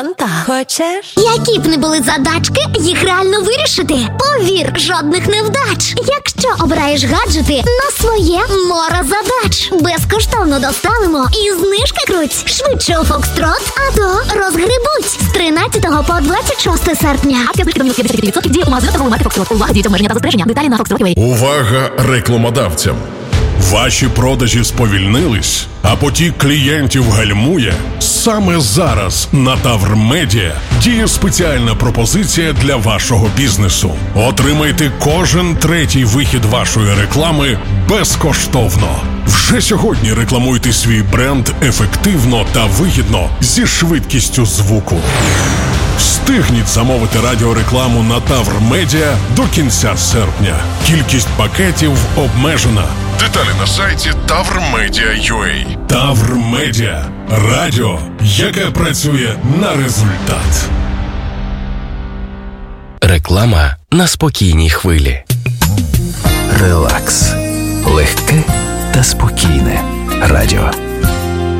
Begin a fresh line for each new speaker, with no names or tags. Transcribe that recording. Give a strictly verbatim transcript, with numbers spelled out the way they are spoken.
Фанта хочеш?
Які б не були задачки, їх реально вирішити. Повір, жодних невдач. Якщо обираєш гаджети на своє море задач. Безкоштовно доставимо і знижки круть. Швидше у Фокстрот, а то розгребуть. З тринадцятого по двадцять шосте серпня.
Акція знижки до мінус п'ятдесят відсотків діє у магазинах та веломаркет Фокстрот. Увага, діють обмеження та застереження. Деталі на Фокстрот.
Увага рекламодавцям! Ваші продажі сповільнились, а потік клієнтів гальмує? Саме зараз на Тавр Медіа діє спеціальна пропозиція для вашого бізнесу. Отримайте кожен третій вихід вашої реклами безкоштовно. Вже сьогодні рекламуйте свій бренд ефективно та вигідно зі швидкістю звуку. Встигніть замовити радіорекламу на Тавр Медіа до кінця серпня. Кількість пакетів обмежена. Деталі на сайті тавр медіа крапка ю а. Тавр Медіа. Радіо, яке працює на результат.
Реклама на спокійній хвилі.
Релакс. Легке та спокійне радіо.